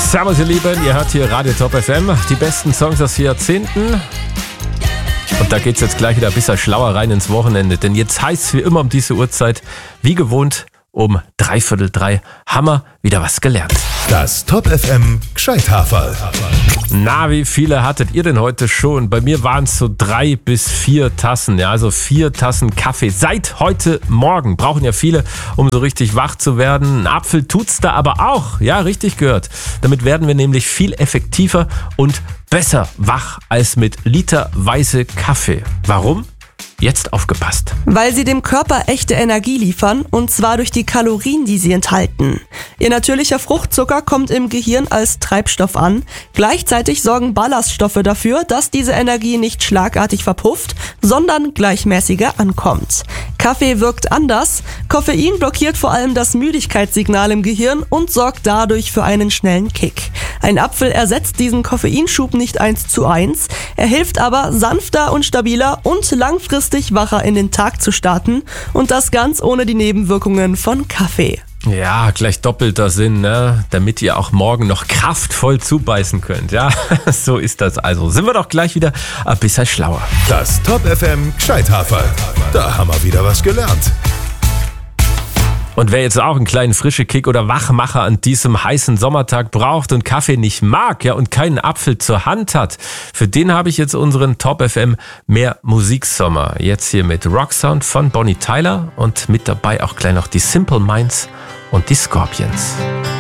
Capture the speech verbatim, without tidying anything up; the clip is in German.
Servus ihr Lieben, ihr hört hier Radio Top F M, die besten Songs aus Jahrzehnten. Und da geht's jetzt gleich wieder ein bisschen schlauer rein ins Wochenende, denn jetzt heißt's wie immer um diese Uhrzeit, wie gewohnt, um dreiviertel drei, haben wir wieder was gelernt. Das Top F M Gscheithaferl. Na, wie viele hattet ihr denn heute schon? Bei mir waren es so drei bis vier Tassen, ja, also vier Tassen Kaffee. Seit heute Morgen brauchen ja viele, um so richtig wach zu werden. Ein Apfel tut's da aber auch, ja, richtig gehört. Damit werden wir nämlich viel effektiver und besser wach als mit literweise Kaffee. Warum? Jetzt aufgepasst. Weil sie dem Körper echte Energie liefern, und zwar durch die Kalorien, die sie enthalten. Ihr natürlicher Fruchtzucker kommt im Gehirn als Treibstoff an. Gleichzeitig sorgen Ballaststoffe dafür, dass diese Energie nicht schlagartig verpufft, sondern gleichmäßiger ankommt. Kaffee wirkt anders. Koffein blockiert vor allem das Müdigkeitssignal im Gehirn und sorgt dadurch für einen schnellen Kick. Ein Apfel ersetzt diesen Koffeinschub nicht eins zu eins. Er hilft aber, sanfter und stabiler und langfristig wacher in den Tag zu starten, und das ganz ohne die Nebenwirkungen von Kaffee. Ja, gleich doppelter Sinn, ne? Damit ihr auch morgen noch kraftvoll zubeißen könnt. Ja, so ist das also. Sind wir doch gleich wieder ein bisschen schlauer. Das Top F M Gscheithaferl. Da haben wir wieder was gelernt. Und wer jetzt auch einen kleinen frische Kick oder Wachmacher an diesem heißen Sommertag braucht und Kaffee nicht mag, ja, und keinen Apfel zur Hand hat, für den habe ich jetzt unseren Top F M Mehr Musiksommer. Jetzt hier mit Rocksound von Bonnie Tyler und mit dabei auch gleich noch die Simple Minds und die Scorpions.